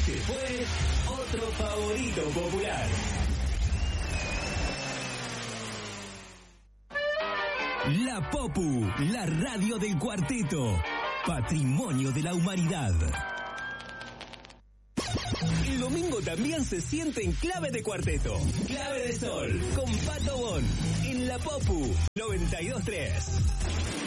Este fue otro favorito popular. La Popu, la radio del cuarteto, patrimonio de la humanidad. El domingo también se siente en Clave de Cuarteto. Clave de Sol, con Pato Bon, en La Popu 92.3.